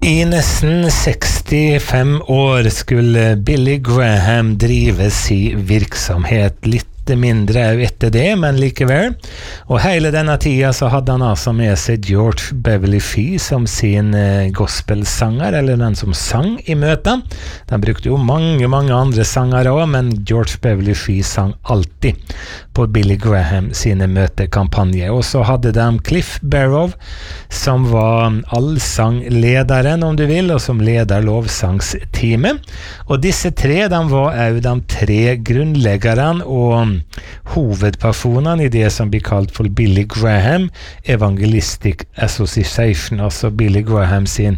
I nesten 65 år skulle Billy Graham drive sin virksomhet, litt mindre etter det, men likevel. Og hele denne tida så hadde han altså med seg George Beverly Fee som sin gospelsanger, eller den som sang i møtet. De brukte jo mange andre sanger også, men George Beverly Fee sang alltid på Billy Graham sine møtekampanjer. Og så hadde de Cliff Barrow, som var allsanglederen, om du vil, og som leder lovsangsteamet. Og disse tre, de var også de tre grunnleggerne og hovedpersonene i det som blir kalt for Billy Graham Evangelistic Association, altså Billy Graham sin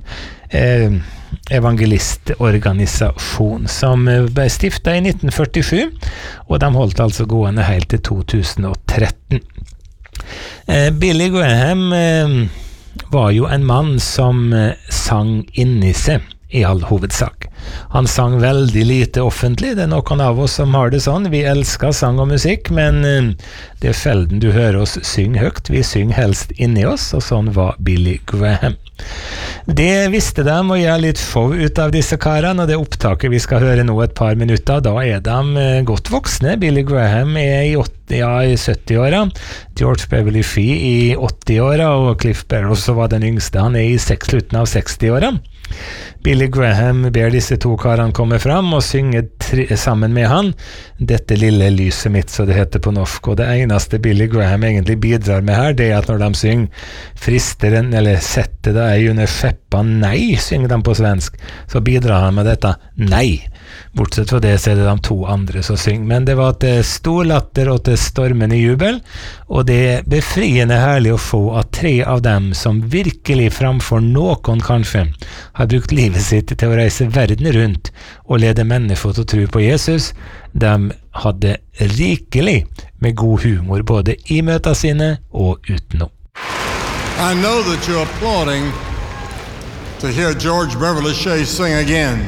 evangelistorganisasjon, som ble stiftet i 1947, og de holdt altså gående helt til 2013. Billy Graham var jo en mann som sang inni seg, i all hovedsak. Han sang veldig lite offentlig, det noen av oss som har det sånn, vi elsker sang og musikk, men det sjelden du hører oss synge høyt, vi synger helst inni oss, og sånn var Billy Graham. Det visste de å gjøre litt show ut av disse karene, og det opptaket vi skal høre nå et par minutter, da de godt voksne. Billy Graham i 70-åra, George Beverly Fee i 80-åra, og Cliff Barrow så var den yngste, han i slutten av 60-åra. Billy Graham ber disse to karene komme fram og synge sammen med han dette lille lyset mitt, så det heter på norsk, og det eneste Billy Graham egentlig bidrar med her, det at når de synger fristeren, eller setter det under skjeppa nei, synger de på svensk, så bidrar han med dette nei. Bortsett fra det så er det de to andre som synger, men det var til stor latter og til stormende jubel, og det er befriende herlig å få at tre av dem som virkelig framfor noen kanskje har brukt livet sitt til å reise verden rundt og lede mennesker til å tro på Jesus, de hadde rikelig med god humor både i møtene sine og utenom. I know that you're applauding to hear George Beverly Shea sing again.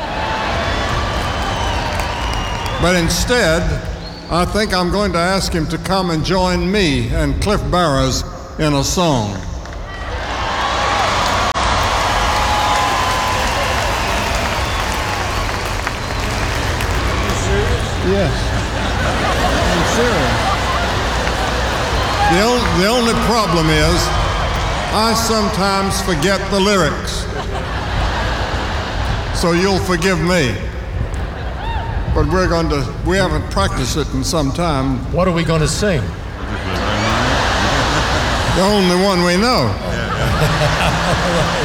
But instead, I think I'm going to ask him to come and join me and Cliff Barrows in a song. Yes, I'm serious. The only problem is I sometimes forget the lyrics. So you'll forgive me. But we haven't practiced it in some time. What are we going to sing? The only one we know.